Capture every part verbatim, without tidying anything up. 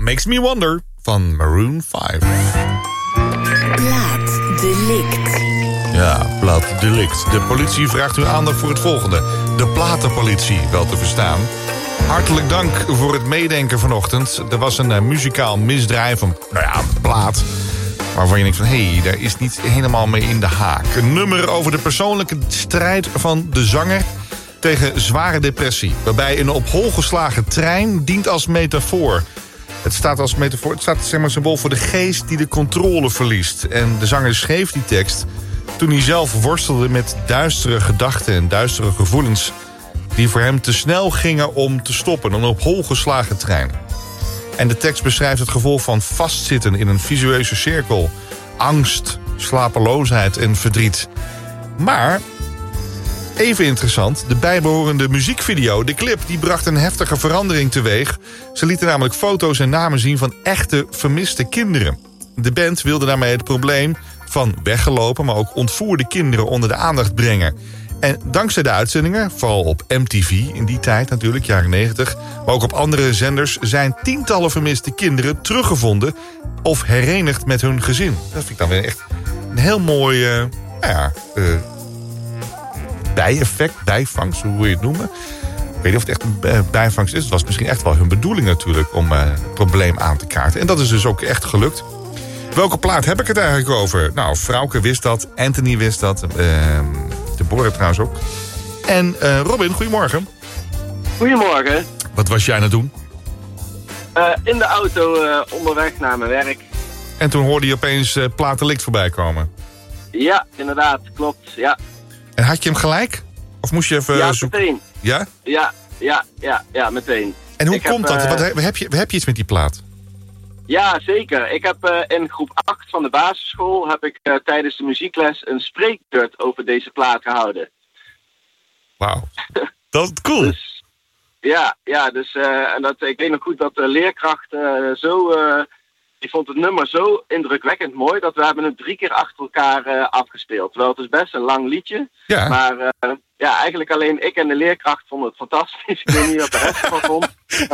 Makes Me Wonder van Maroon vijf. Plaatdelict. Ja, plaatdelict. De politie vraagt uw aandacht voor het volgende. De platenpolitie, wel te verstaan. Hartelijk dank voor het meedenken vanochtend. Er was een uh, muzikaal misdrijf, een, nou ja, een plaat... waarvan je denkt van, hé, hey, daar is niet helemaal mee in de haak. Een nummer over de persoonlijke strijd van de zanger tegen zware depressie. Waarbij een op hol geslagen trein dient als metafoor. Het staat als metafoor, het staat zeg maar symbool voor de geest die de controle verliest. En de zanger schreef die tekst toen hij zelf worstelde met duistere gedachten en duistere gevoelens die voor hem te snel gingen om te stoppen. Een op hol geslagen trein. En de tekst beschrijft het gevolg van vastzitten in een visueuze cirkel. Angst, slapeloosheid en verdriet. Maar, even interessant, de bijbehorende muziekvideo, de clip, die bracht een heftige verandering teweeg. Ze lieten namelijk foto's en namen zien van echte vermiste kinderen. De band wilde daarmee het probleem van weggelopen, maar ook ontvoerde kinderen onder de aandacht brengen. En dankzij de uitzendingen, vooral op M T V in die tijd natuurlijk, jaren negentig... maar ook op andere zenders zijn tientallen vermiste kinderen teruggevonden of herenigd met hun gezin. Dat vind ik dan weer echt een heel mooi uh, nou ja, uh, bijeffect, bijvangst, hoe wil je het noemen. Ik weet niet of het echt een bijvangst is. Het was misschien echt wel hun bedoeling natuurlijk om uh, het probleem aan te kaarten. En dat is dus ook echt gelukt. Welke plaat heb ik het eigenlijk over? Nou, Frauke wist dat, Anthony wist dat... Uh, Deborah trouwens ook. En uh, Robin, goedemorgen. Goedemorgen. Wat was jij aan het doen? Uh, in de auto uh, onderweg naar mijn werk. En toen hoorde je opeens uh, plaatdelict voorbij komen? Ja, inderdaad, klopt, ja. En had je hem gelijk? Of moest je even ja, zoeken? meteen. Ja? Ja, ja, ja, ja, meteen. En hoe ik komt heb, dat? Uh, Wat, heb, je, heb je iets met die plaat? Ja, zeker. Ik heb uh, in groep acht van de basisschool heb ik uh, tijdens de muziekles een spreekbeurt over deze plaat gehouden. Wauw, dat is cool. Dus, ja, ja, dus uh, en dat, ik weet nog goed dat de leerkracht uh, zo, uh, die vond het nummer zo indrukwekkend mooi dat we hebben het drie keer achter elkaar uh, afgespeeld. Terwijl het is best een lang liedje, ja. maar uh, ja, eigenlijk alleen ik en de leerkracht vonden het fantastisch. Ik weet niet wat de rest ervan vond.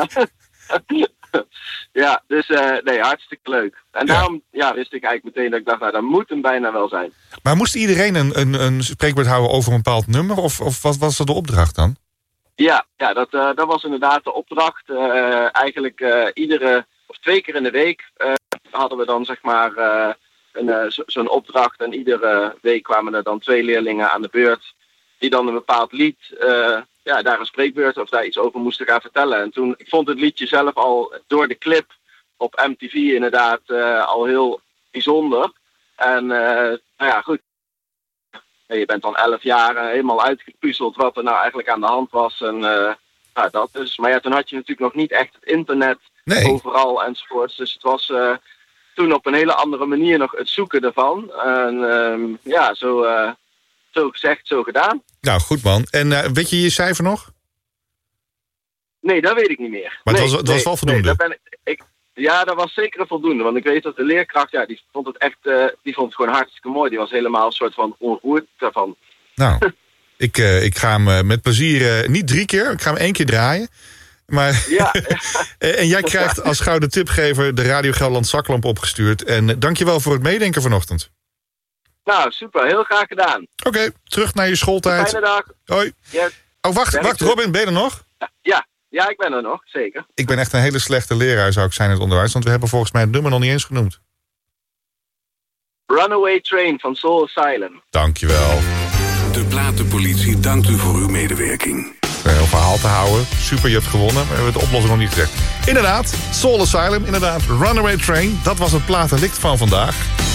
Ja, dus uh, nee, hartstikke leuk. En ja. daarom ja, wist ik eigenlijk meteen dat ik dacht, nou, dat moet hem bijna wel zijn. Maar moest iedereen een, een, een spreekbeurt houden over een bepaald nummer? Of, of wat was dat de opdracht dan? Ja, ja dat, uh, dat was inderdaad de opdracht. Uh, eigenlijk uh, iedere, of twee keer in de week uh, hadden we dan zeg maar uh, een, uh, zo, zo'n opdracht. En iedere week kwamen er dan twee leerlingen aan de beurt die dan een bepaald lied... Uh, ja, daar een spreekbeurt of daar iets over moesten gaan vertellen. En toen, ik vond het liedje zelf al door de clip op M T V inderdaad uh, al heel bijzonder. En uh, nou ja, goed. Je bent dan elf jaar uh, helemaal uitgepuzzeld wat er nou eigenlijk aan de hand was. En uh, nou, dat dus. Maar ja, toen had je natuurlijk nog niet echt het internet nee. overal enzovoorts. Dus het was uh, toen op een hele andere manier nog het zoeken ervan. En uh, ja, zo, uh, zo gezegd, zo gedaan. Nou, goed man. En uh, weet je je cijfer nog? Nee, dat weet ik niet meer. Maar nee, het was, het nee, was wel voldoende? Nee, dat ben ik, ik, ja, dat was zeker een voldoende. Want ik weet dat de leerkracht, ja, die vond het echt, uh, die vond het gewoon hartstikke mooi. Die was helemaal een soort van onroerd daarvan. Nou, ik, uh, ik ga hem uh, met plezier, uh, niet drie keer, ik ga hem één keer draaien. Maar ja. En jij krijgt als gouden tipgever de Radio Gelderland zaklamp opgestuurd. En uh, dankjewel voor het meedenken vanochtend. Nou, super. Heel graag gedaan. Oké, okay, terug naar je schooltijd. Fijne dag. Hoi. Yes. Oh, wacht, ben wacht Robin, ben je er nog? Ja, ja, ik ben er nog, zeker. Ik ben echt een hele slechte leraar, zou ik zijn in het onderwijs. Want we hebben volgens mij het nummer nog niet eens genoemd. Runaway Train van Soul Asylum. Dankjewel. De Platenpolitie dankt u voor uw medewerking. Een heel verhaal te houden. Super, je hebt gewonnen. Maar we hebben de oplossing nog niet gezegd. Inderdaad, Soul Asylum, inderdaad. Runaway Train, dat was het platenlicht van vandaag.